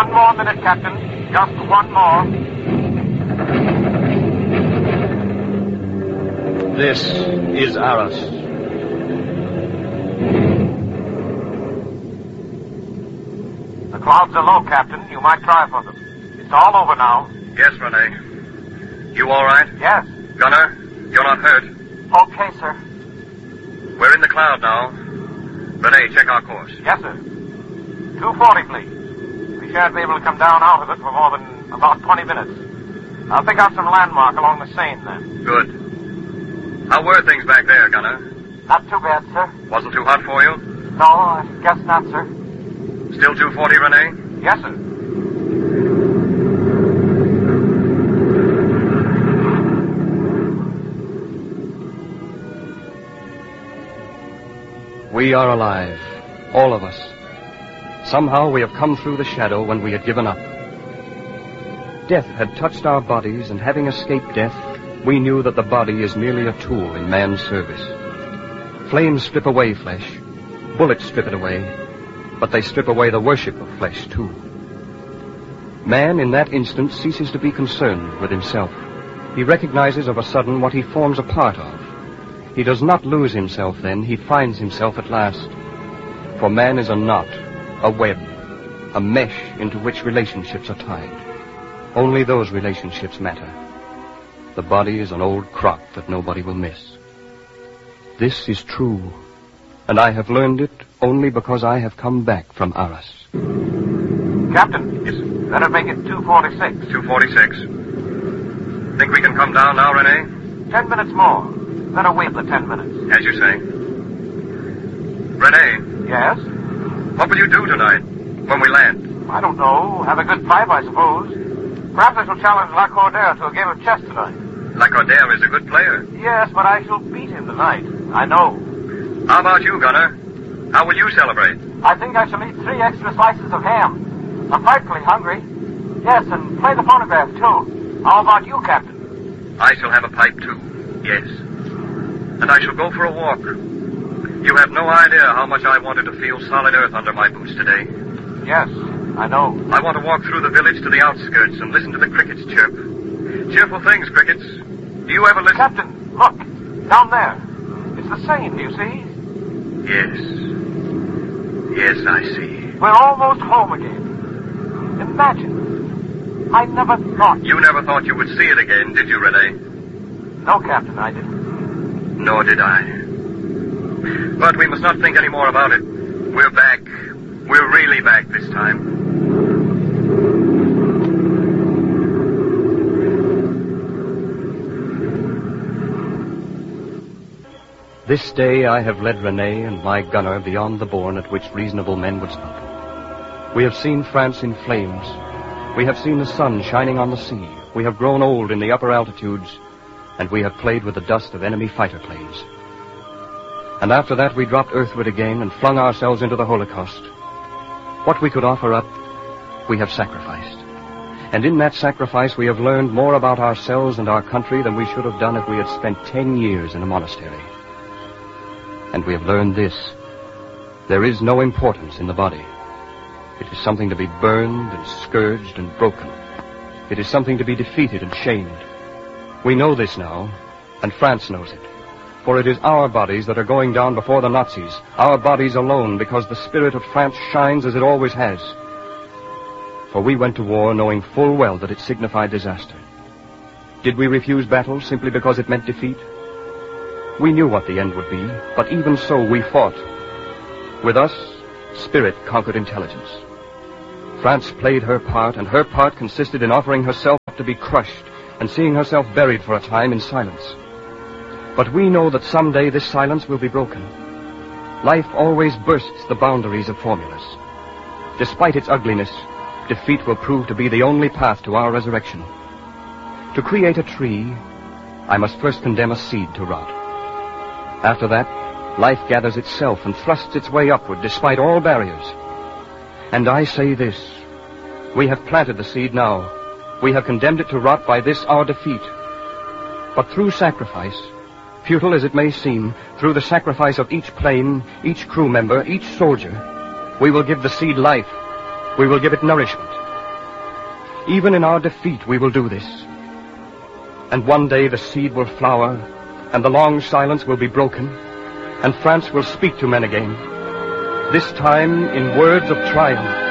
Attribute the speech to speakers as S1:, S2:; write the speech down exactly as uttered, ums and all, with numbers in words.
S1: One more minute, Captain. Just one more.
S2: This is Arras.
S1: The clouds are low, Captain. You might try for them. It's all over now.
S3: Yes, Rene. You all right?
S1: Yes.
S3: Gunner, you're not hurt.
S1: Okay, sir.
S3: We're in the cloud now. Rene, check our course.
S1: Yes, sir. two forty, please. We shan't be able to come down out of it for more than about twenty minutes. I'll pick out some landmark along the Seine, then.
S3: Good. How were things back there, Gunner?
S1: Not too bad, sir.
S3: Wasn't too hot for you?
S1: No, I guess not, sir.
S3: Still two forty, Rene?
S1: Yes, sir.
S2: We are alive, all of us. Somehow we have come through the shadow when we had given up. Death had touched our bodies, and having escaped death, we knew that the body is merely a tool in man's service. Flames strip away flesh, bullets strip it away, but they strip away the worship of flesh, too. Man, in that instant, ceases to be concerned with himself. He recognizes of a sudden what he forms a part of. He does not lose himself then, he finds himself at last. For man is a knot, a web, a mesh into which relationships are tied. Only those relationships matter. The body is an old crock that nobody will miss. This is true, and I have learned it only because I have come back from Arras.
S1: Captain.
S3: Yes.
S1: Better make it two forty-six.
S3: two forty-six. Think we can come down now, Rene?
S1: Ten minutes more. Better wait the ten minutes.
S3: As you say. Rene.
S1: Yes?
S3: What will you do tonight, when we land?
S1: I don't know. Have a good fight, I suppose. Perhaps I shall challenge Lacordaire to a game of chess tonight.
S3: Lacordaire is a good player.
S1: Yes, but I shall beat him tonight. I know.
S3: How about you, Gunner? How will you celebrate?
S1: I think I shall eat three extra slices of ham. I'm frightfully hungry. Yes, and play the phonograph, too. How about you, Captain?
S3: I shall have a pipe, too. Yes. And I shall go for a walk. You have no idea how much I wanted to feel solid earth under my boots today.
S1: Yes, I know.
S3: I want to walk through the village to the outskirts and listen to the crickets chirp. Cheerful things, crickets. Do you ever listen?
S1: Captain, look. Down there. It's the Seine, do you see?
S3: Yes. Yes, I see.
S1: We're almost home again. Imagine. I never thought...
S3: You never thought you would see it again, did you, Rene?
S1: No, Captain, I didn't.
S3: Nor did I. But we must not think any more about it. We're back. We're really back this time.
S2: This day I have led Rene and my gunner beyond the bourne at which reasonable men would stop. We have seen France in flames. We have seen the sun shining on the sea. We have grown old in the upper altitudes, and we have played with the dust of enemy fighter planes. And after that we dropped earthward again and flung ourselves into the Holocaust. What we could offer up, we have sacrificed. And in that sacrifice we have learned more about ourselves and our country than we should have done if we had spent ten years in a monastery. And we have learned this. There is no importance in the body. It is something to be burned and scourged and broken. It is something to be defeated and shamed. We know this now, and France knows it. For it is our bodies that are going down before the Nazis, our bodies alone, because the spirit of France shines as it always has. For we went to war knowing full well that it signified disaster. Did we refuse battle simply because it meant defeat? We knew what the end would be, but even so we fought. With us, spirit conquered intelligence. France played her part, and her part consisted in offering herself to be crushed and seeing herself buried for a time in silence. But we know that someday this silence will be broken. Life always bursts the boundaries of formulas. Despite its ugliness, defeat will prove to be the only path to our resurrection. To create a tree, I must first condemn a seed to rot. After that, life gathers itself and thrusts its way upward despite all barriers. And I say this, we have planted the seed now. We have condemned it to rot by this our defeat. But through sacrifice, futile as it may seem, through the sacrifice of each plane, each crew member, each soldier, we will give the seed life. We will give it nourishment. Even in our defeat, we will do this. And one day the seed will flower, and the long silence will be broken, and France will speak to men again, this time in words of triumph.